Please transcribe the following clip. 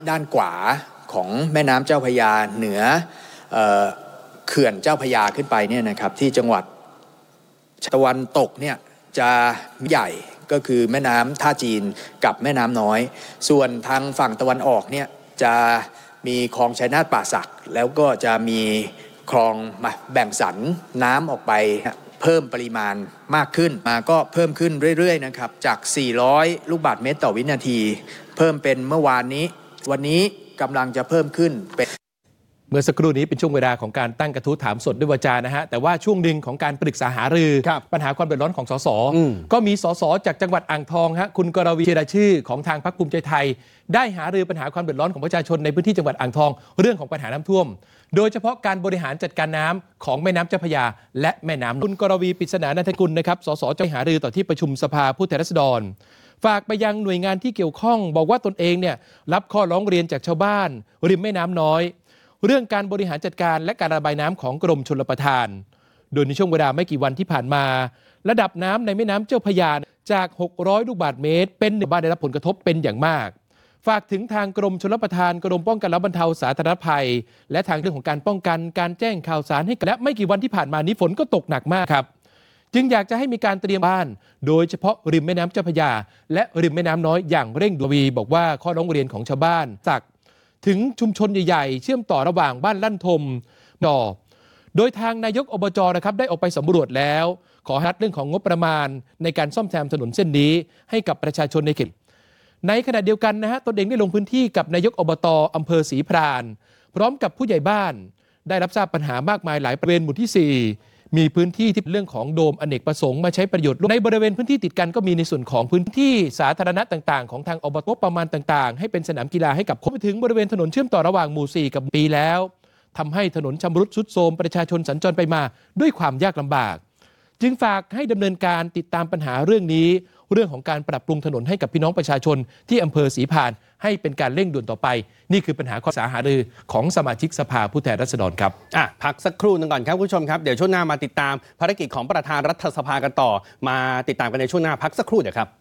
ด้านขวาของแม่น้ำเจ้าพระยาเหนือเขื่อนเจ้าพระยาขึ้นไปเนี่ยนะครับที่จังหวัดตะวันตกเนี่ยจะใหญ่ก็คือแม่น้ำท่าจีนกับแม่น้ำน้อยส่วนทางฝั่งตะวันออกเนี่ยจะมีคลองชัยนาทป่าสักแล้วก็จะมีคลองมาแบ่งสรรน้ำออกไปเพิ่มปริมาณมากขึ้นมาก็เพิ่มขึ้นเรื่อยๆนะครับจาก400ลูกบาศก์เมตรต่อวินาทีเพิ่มเป็นเมื่อวานนี้วันนี้กำลังจะเพิ่มขึ้นเป็นเมื่อสักครู่นี้เป็นช่วงเวลาของการตั้งกระทู้ถามสดด้วยวาจานะฮะแต่ว่าช่วงหนึ่งของการปรึกษาหารือปัญหาความเดือดร้อนของสสก็มีสสจากจังหวัดอ่างทองฮะคุณกรวีเจรชื่อของทางพรรคภูมิใจไทยได้หารือปัญหาความเดือดร้อนของประชาชนในพื้นที่จังหวัดอ่างทองเรื่องของปัญหาน้ำท่วมโดยเฉพาะการบริหารจัดการน้ำของแม่น้ำเจ้าพระยาและแม่น้ำคุณกรวีปริศนานันทกุลนะครับสสจะหารือต่อที่ประชุมสภาผู้แทนราษฎรฝากไปยังหน่วยงานที่เกี่ยวข้องบอกว่าตนเองเนี่ยรับข้อร้องเรียนจากชาวบ้านริมแม่น้ำน้อยเรื่องการบริหารจัดการและการระบายน้ำของกรมชลประทานโดยในช่วงเวลาไม่กี่วันที่ผ่านมาระดับน้ำในแม่น้ำเจ้าพระยาจาก600ลูกบาศก์เมตรเป็นบ้านได้รับผลกระทบเป็นอย่างมากฝากถึงทางกรมชลประทานกรมป้องกันและบรรเทาสาธารณภัยและทางเรื่องของการป้องกันการแจ้งข่าวสารให้และไม่กี่วันที่ผ่านมานี้ฝนก็ตกหนักมากครับจึงอยากจะให้มีการเตรียมบ้านโดยเฉพาะริมแม่น้ำเจ้าพระยาและริมแม่น้ำน้อยอย่างเร่งด่วนบอกว่าข้อร้องเรียนของชาวบ้านจากถึงชุมชนใหญ่ๆเชื่อมต่อระหว่างบ้านลั่นทมโดยทางนายกอบจนะครับได้ออกไปสำรวจแล้วขอให้เรื่องของงบประมาณในการซ่อมแซมถนนเส้นนี้ให้กับประชาชนในเขตในขณะเดียวกันนะฮะตนเองได้ลงพื้นที่กับนายกอบต.อำเภอศรีพรานพร้อมกับผู้ใหญ่บ้านได้รับทราบปัญหามากมายหลายบริเวณหมู่ที่4มีพื้นที่ที่เรื่องของโดมอเนกประสงค์มาใช้ประโยชน์ในบริเวณพื้นที่ติดกันก็มีในส่วนของพื้นที่สาธารณะต่างๆของทางอบต.ประมาณต่างๆให้เป็นสนามกีฬาให้กับคนไปถึงบริเวณถนนเชื่อมต่อระหว่างหมู่4กับปีแล้วทำให้ถนนชำรุดทรุดโทรมประชาชนสัญจรไปมาด้วยความยากลำบากจึงฝากให้ดำเนินการติดตามปัญหาเรื่องนี้เรื่องของการปรับปรุงถนนให้กับพี่น้องประชาชนที่อำเภอศรีพานให้เป็นการเร่งด่วนต่อไปนี่คือปัญหาข้อหารือของสมาชิกสภาผู้แทนราษฎรครับพักสักครู่นึงก่อนครับคุณผู้ชมครับเดี๋ยวช่วงหน้ามาติดตามภารกิจของประธานรัฐสภากันต่อมาติดตามกันในช่วงหน้าพักสักครู่เดี๋ยวครับ